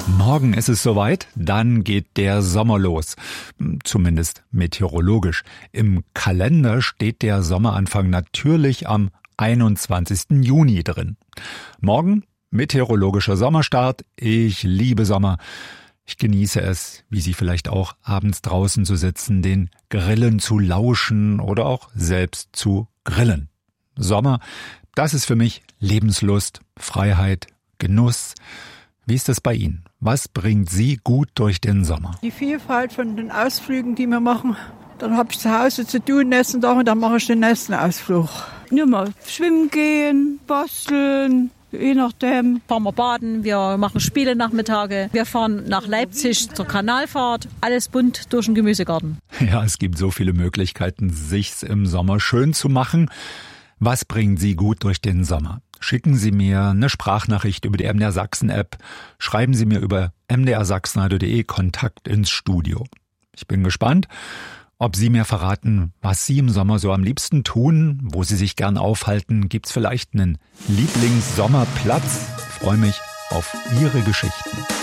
Morgen ist es soweit, dann geht der Sommer los. Zumindest meteorologisch. Im Kalender steht der Sommeranfang natürlich am 21. Juni drin. Morgen meteorologischer Sommerstart. Ich liebe Sommer. Ich genieße es, wie Sie vielleicht auch, abends draußen zu sitzen, den Grillen zu lauschen oder auch selbst zu grillen. Sommer, das ist für mich Lebenslust, Freiheit, Genuss. Wie ist das bei Ihnen? Was bringt Sie gut durch den Sommer? Die Vielfalt von den Ausflügen, die wir machen. Dann habe ich zu Hause zu tun, nächsten Tag, und dann mache ich den nächsten Ausflug. Nur mal schwimmen gehen, basteln, je nachdem. Fahren wir baden, wir machen Spiele-Nachmittage, wir fahren nach Leipzig zur Kanalfahrt. Alles bunt durch den Gemüsegarten. Ja, es gibt so viele Möglichkeiten, sich's im Sommer schön zu machen. Was bringt Sie gut durch den Sommer? Schicken Sie mir eine Sprachnachricht über die MDR Sachsen-App. Schreiben Sie mir über mdrsachsenradio.de Kontakt ins Studio. Ich bin gespannt, ob Sie mir verraten, was Sie im Sommer so am liebsten tun, wo Sie sich gern aufhalten. Gibt's vielleicht einen Lieblings-Sommerplatz? Ich freue mich auf Ihre Geschichten.